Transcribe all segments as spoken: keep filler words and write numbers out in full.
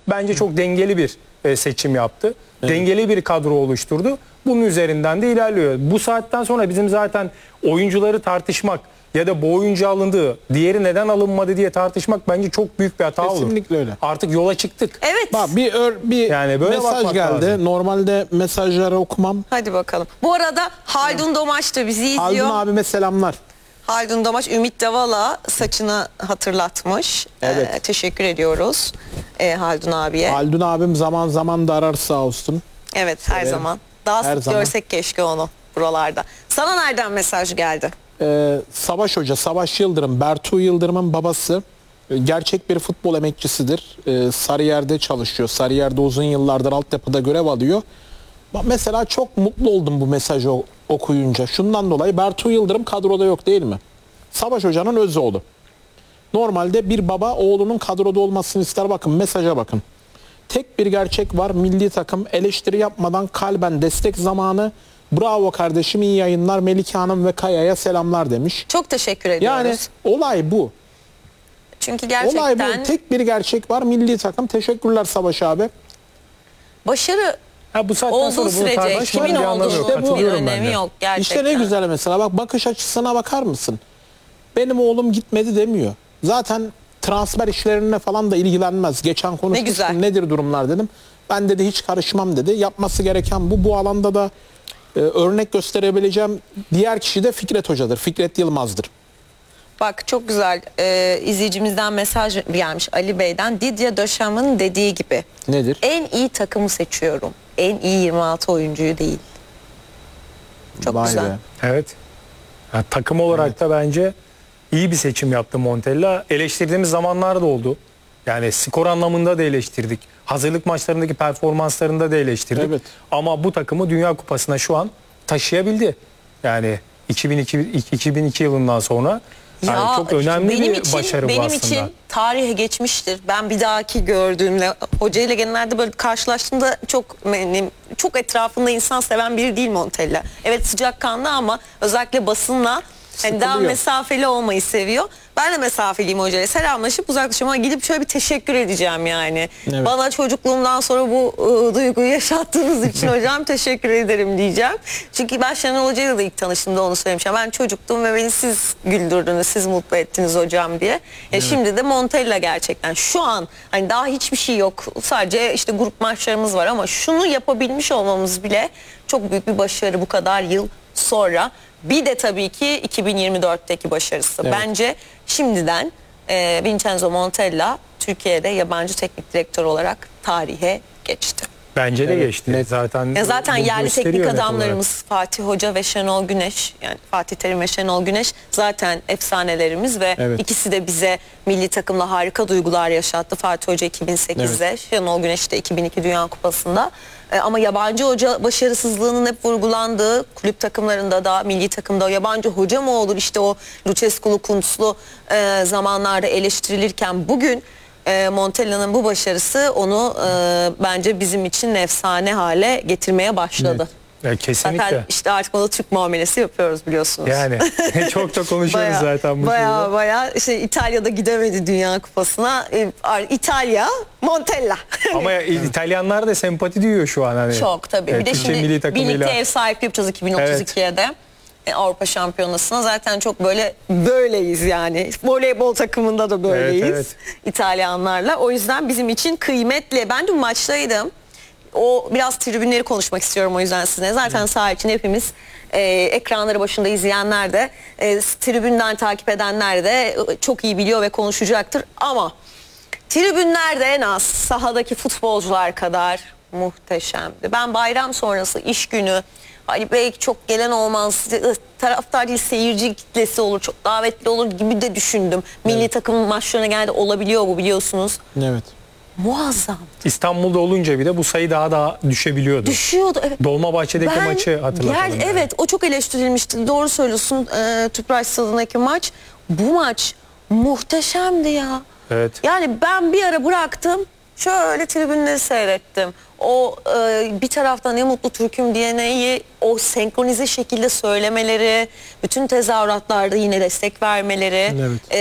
bence çok dengeli bir e, seçim yaptı. Evet. Dengeli bir kadro oluşturdu. Bunun üzerinden de ilerliyor. Bu saatten sonra bizim zaten oyuncuları tartışmak ya da bu oyuncu alındı, diğeri neden alınmadı diye tartışmak bence çok büyük bir hata olur. Kesinlikle öyle. Artık yola çıktık. Evet. Bak bir ör, bir yani böyle mesaj geldi. lazım. Normalde mesajları okumam. Hadi bakalım. Bu arada Haldun Domaç da bizi izliyor. Haldun abime selamlar. Haldun Domaç Ümit Davala saçını hatırlatmış. Evet. Ee, teşekkür ediyoruz ee, Haldun abiye. Haldun abim zaman zaman da arar sağ olsun. Evet, her Severim. zaman. Daha Her sık zaman. görsek keşke onu buralarda. Sana nereden mesaj geldi? Ee, Savaş Hoca, Savaş Yıldırım, Bertu Yıldırım'ın babası e, gerçek bir futbol emekçisidir. Ee, Sarıyer'de çalışıyor. Sarıyer'de uzun yıllardır altyapıda görev alıyor. Bak mesela çok mutlu oldum bu mesajı okuyunca. Şundan dolayı Bertu Yıldırım kadroda yok değil mi? Savaş Hoca'nın öz oğlu. Normalde bir baba oğlunun kadroda olmasını ister. Bakın mesaja bakın. Tek bir gerçek var. Milli takım eleştiri yapmadan kalben destek zamanı. Bravo kardeşim, iyi yayınlar. Melike Hanım ve Kaya'ya selamlar demiş. Çok teşekkür ediyoruz. Yani olay bu. Çünkü gerçekten Olay bu. Tek bir gerçek var. Milli takım. Teşekkürler Savaş abi. başarı Ha, bu saatten olduğu sonra bunu sürece tartışmanın kimin bir anlamı olduğu yok. bir Katılıyorum ben önemi de. yok gerçekten. İşte ne güzel mesela. Bak bakış açısına bakar mısın? Benim oğlum gitmedi demiyor. Zaten transfer işlerine falan da ilgilenmez. Geçen konuşmuştum, nedir durumlar dedim. Ben dedi hiç karışmam dedi. Yapması gereken bu. Bu alanda da e, örnek gösterebileceğim diğer kişi de Fikret Hoca'dır. Fikret Yılmaz'dır. Bak çok güzel ee, izleyicimizden mesaj gelmiş Ali Bey'den. Didier Dechamps'ın dediği gibi. Nedir? En iyi takımı seçiyorum. En iyi yirmi altı oyuncuyu değil. Çok Vay güzel. be. Evet. Yani takım olarak Evet. da bence iyi bir seçim yaptı Montella. Eleştirdiğimiz zamanlar da oldu. Yani skor anlamında da eleştirdik. Hazırlık maçlarındaki performanslarında da eleştirdik. Evet. Ama bu takımı Dünya Kupası'na şu an taşıyabildi. Yani iki bin iki, iki bin iki yılından sonra yani çok önemli benim bir için, başarı bu benim aslında. için tarihe geçmiştir. Ben bir dahaki gördüğümde hocayla genelde böyle karşılaştığımda çok benim, çok etrafında insan seven biri değil Montella. Evet sıcakkanlı ama özellikle basınla yani daha Sıkılıyor. mesafeli olmayı seviyor. Ben de mesafeliyim hocayla. Selamlaşıp uzaklaşıma gidip şöyle bir teşekkür edeceğim yani. Evet. Bana çocukluğumdan sonra bu ıı, duyguyu yaşattığınız için hocam teşekkür ederim diyeceğim. Çünkü ben Şenol Hoca'yla da ilk tanıştığımda onu söylemişim. Ben çocuktum ve beni siz güldürdünüz, siz mutlu ettiniz hocam diye. Ya Evet. şimdi de Montella gerçekten şu an hani daha hiçbir şey yok. Sadece işte grup maçlarımız var ama şunu yapabilmiş olmamız bile çok büyük bir başarı bu kadar yıl sonra. Bir de tabii ki iki bin yirmi dörtteki başarısı. Evet. Bence şimdiden e, Vincenzo Montella Türkiye'de yabancı teknik direktör olarak tarihe geçti. Bence de Evet, geçti. net. Zaten Ya zaten bu yerli gösteriyor teknik net olarak. adamlarımız Fatih Hoca ve Şenol Güneş, yani Fatih Terim ve Şenol Güneş zaten efsanelerimiz ve Evet. ikisi de bize milli takımla harika duygular yaşattı. Fatih Hoca iki bin sekizde, Şenol Güneş de iki bin iki Dünya Kupası'nda. E, ama yabancı hoca başarısızlığının hep vurgulandığı kulüp takımlarında da milli takımda yabancı hoca mı olur işte o Lucescu'lu Kuntz'lu e, zamanlarda eleştirilirken bugün e, Montella'nın bu başarısı onu e, bence bizim için efsane hale getirmeye başladı. Ya, kesinlikle. Zaten işte artık ona Türk muamelesi yapıyoruz biliyorsunuz. Yani çok da konuşuyoruz zaten bu Baya şeyde. baya işte İtalya'da gidemedi Dünya Kupası'na. E, İtalya, Montella. Ama ya, İtalyanlar da sempati duyuyor şu an. Hani. Çok tabii. Evet, bir de Türkiye şimdi milli takımıyla. birlikte ev sahipliği yapacağız iki bin otuz iki'ye de. E, Avrupa Şampiyonası'na zaten çok böyle böyleyiz yani. Voleybol takımında da böyleyiz. Evet, evet. İtalyanlarla. O yüzden bizim için kıymetli. Ben dün maçtaydım. O biraz tribünleri konuşmak istiyorum o yüzden sizinle. Zaten saha için hepimiz e, ekranları başında izleyenler de e, tribünden takip edenler de e, çok iyi biliyor ve konuşacaktır. Ama tribünlerde en az sahadaki futbolcular kadar muhteşemdi. Ben bayram sonrası iş günü hani belki çok gelen olmaz, taraftar değil seyirci kitlesi olur, çok davetli olur gibi de düşündüm. Milli Evet. takım maçlarına geldi olabiliyor bu biliyorsunuz. Evet. Muazzam. İstanbul'da olunca bir de bu sayı daha da düşebiliyordu. Düşüyordu. Evet. Dolmabahçe'deki Ben maçı hatırlatalım. ger- yani. Evet o çok eleştirilmişti. Doğru söylüyorsun. E, Tüpraş Stadı'ndaki maç. Bu maç muhteşemdi ya. Evet. Yani ben bir ara bıraktım. Şöyle tribünleri seyrettim. O e, bir taraftan ne mutlu Türk'üm diyeneyi o senkronize şekilde söylemeleri, bütün tezahüratlarda yine destek vermeleri, Evet.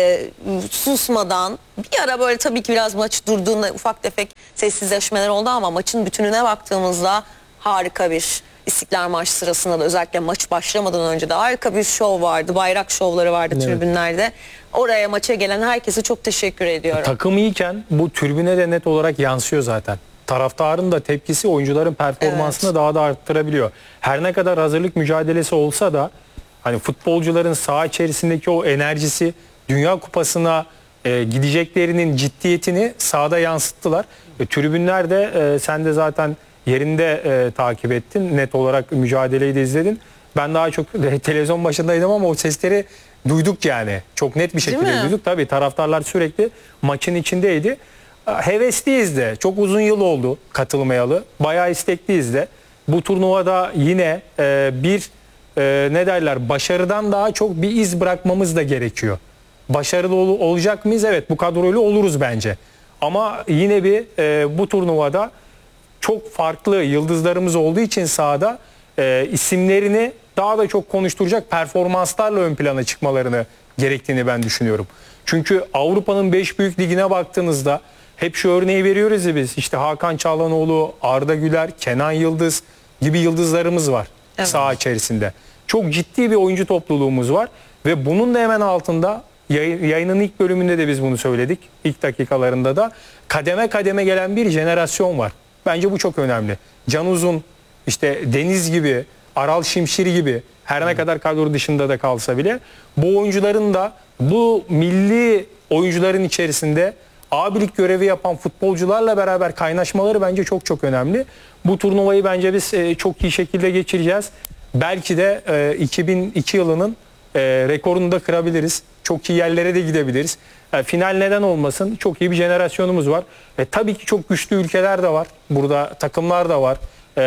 e, susmadan bir ara böyle tabii ki biraz maç durduğunda ufak tefek sessizleşmeler oldu ama maçın bütününe baktığımızda harika bir İstiklal Marşı sırasında da özellikle maç başlamadan önce de harika bir şov vardı. Bayrak şovları vardı Evet. tribünlerde. Oraya maça gelen herkese çok teşekkür ediyorum. Takım iyiyken bu tribüne de net olarak yansıyor zaten. Taraftarın da tepkisi oyuncuların performansını Evet. daha da arttırabiliyor. Her ne kadar hazırlık mücadelesi olsa da hani futbolcuların saha içerisindeki o enerjisi Dünya Kupası'na e, gideceklerinin ciddiyetini sahada yansıttılar. E, tribünler de e, sen de zaten yerinde e, takip ettin. Net olarak mücadeleyi de izledin. Ben daha çok e, televizyon başındaydım ama o sesleri duyduk yani. Çok net bir şekilde mi? duyduk. Tabii taraftarlar sürekli maçın içindeydi. Hevesliyiz de. Çok uzun yıl oldu katılmayalı. Bayağı istekliyiz de. Bu turnuvada yine e, bir e, ne derler başarıdan daha çok bir iz bırakmamız da gerekiyor. Başarılı ol- olacak mıyız? Evet, bu kadroyla oluruz bence. Ama yine bir e, bu turnuvada çok farklı yıldızlarımız olduğu için sahada e, isimlerini daha da çok konuşturacak performanslarla ön plana çıkmalarını gerektiğini ben düşünüyorum. Çünkü Avrupa'nın beş büyük ligine baktığınızda hep şu örneği veriyoruz ya biz. İşte Hakan Çalhanoğlu, Arda Güler, Kenan Yıldız gibi yıldızlarımız var Evet. saha içerisinde. Çok ciddi bir oyuncu topluluğumuz var ve bunun da hemen altında yayın- yayının ilk bölümünde de biz bunu söyledik. İlk dakikalarında da kademe kademe gelen bir jenerasyon var. Bence bu çok önemli. Can Uzun, işte Deniz gibi, Aral Şimşir gibi her ne kadar kadro dışında da kalsa bile bu oyuncuların da bu milli oyuncuların içerisinde abilik görevi yapan futbolcularla beraber kaynaşmaları bence çok çok önemli. Bu turnuvayı bence biz e, çok iyi şekilde geçireceğiz. Belki de e, iki bin iki yılının e, rekorunu da kırabiliriz. Çok iyi yerlere de gidebiliriz. E, final neden olmasın? Çok iyi bir jenerasyonumuz var. E, tabii ki çok güçlü ülkeler de var. Burada takımlar da var.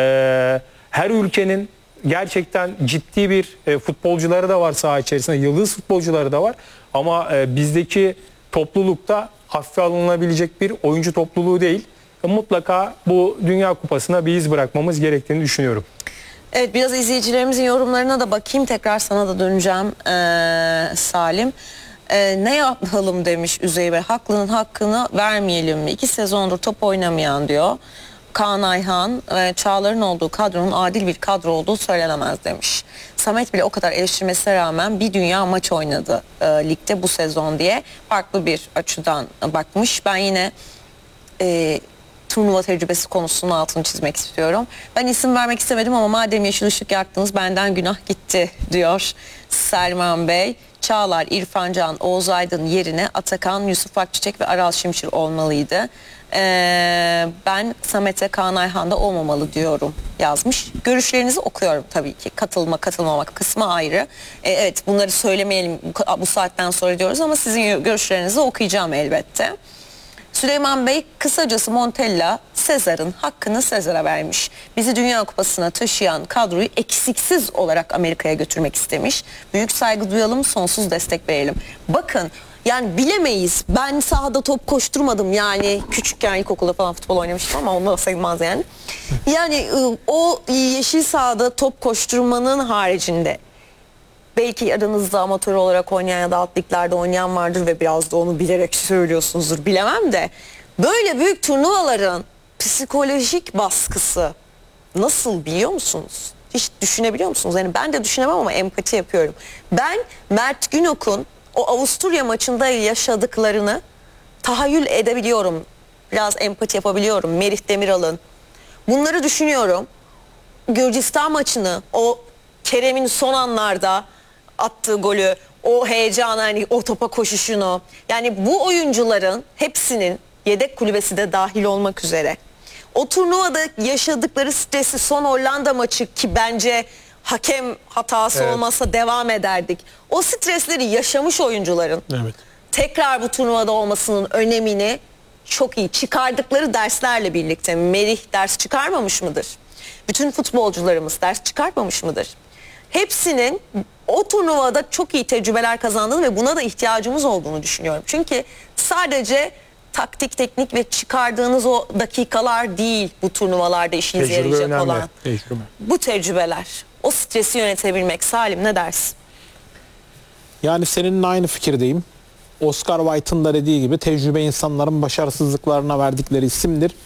E, her ülkenin gerçekten ciddi bir e, futbolcuları da var saha içerisinde. Yıldız futbolcuları da var. Ama e, bizdeki toplulukta hafife alınabilecek bir oyuncu topluluğu değil. E, mutlaka bu Dünya Kupası'na bir iz bırakmamız gerektiğini düşünüyorum. Evet, biraz izleyicilerimizin yorumlarına da bakayım. Tekrar sana da döneceğim ee, Salim. Ee, ne yapalım demiş Üzey Bey. Haklının hakkını vermeyelim mi? İki sezondur top oynamayan diyor. Kaan Ayhan ve Çağlar'ın olduğu kadronun adil bir kadro olduğu söylenemez demiş. Samet bile o kadar eleştirmesine rağmen bir dünya maç oynadı e, ligde bu sezon diye farklı bir açıdan bakmış. Ben yine e, turnuva tecrübesi konusunun altını çizmek istiyorum. Ben isim vermek istemedim ama madem yeşil ışık yaktınız benden günah gitti diyor Selman Bey. Çağlar, İrfan Can, Oğuz Aydın yerine Atakan, Yusuf Akçiçek ve Aral Şimşir olmalıydı. Ee, ben Samet'e Kaan Ayhan'da olmamalı diyorum yazmış. Görüşlerinizi okuyorum tabii ki. Katılma katılmamak kısmı ayrı. Ee, evet, bunları söylemeyelim bu, bu saatten sonra diyoruz ama sizin görüşlerinizi okuyacağım elbette. Süleyman Bey kısacası Montella Sezar'ın hakkını Sezar'a vermiş. Bizi Dünya Kupası'na taşıyan kadroyu eksiksiz olarak Amerika'ya götürmek istemiş. Büyük saygı duyalım, sonsuz destek verelim. Bakın yani bilemeyiz. Ben sahada top koşturmadım yani küçükken ilkokulda falan futbol oynamıştım ama onunla sayılmaz yani. Yani o yeşil sahada top koşturmanın haricinde belki aranızda amatör olarak oynayan ya da alt liglerde oynayan vardır ve biraz da onu bilerek söylüyorsunuzdur bilemem de böyle büyük turnuvaların psikolojik baskısı nasıl biliyor musunuz? Hiç düşünebiliyor musunuz? Yani ben de düşünemem ama empati yapıyorum. Ben Mert Günok'un o Avusturya maçında yaşadıklarını tahayyül edebiliyorum. Biraz empati yapabiliyorum. Merih Demiral'ın. Bunları düşünüyorum. Gürcistan maçını, o Kerem'in son anlarda attığı golü, o heyecanı, hani o topa koşuşunu, yani bu oyuncuların hepsinin yedek kulübesi de dahil olmak üzere o turnuvada yaşadıkları stresi, son Hollanda maçı ki bence hakem hatası Evet. olmasa devam ederdik. O stresleri yaşamış oyuncuların Evet. tekrar bu turnuvada olmasının önemini çok iyi çıkardıkları derslerle birlikte. Merih ders çıkarmamış mıdır? Bütün futbolcularımız ders çıkartmamış mıdır? Hepsinin o turnuvada çok iyi tecrübeler kazandığını ve buna da ihtiyacımız olduğunu düşünüyorum. Çünkü sadece taktik, teknik ve çıkardığınız o dakikalar değil bu turnuvalarda işinize Tecrübe yarayacak önemli. olan. Tecrübe. Bu tecrübeler, o stresi yönetebilmek. Salim ne dersin? Yani seninle aynı fikirdeyim. Oscar Wilde'ın da dediği gibi tecrübe insanların başarısızlıklarına verdikleri isimdir.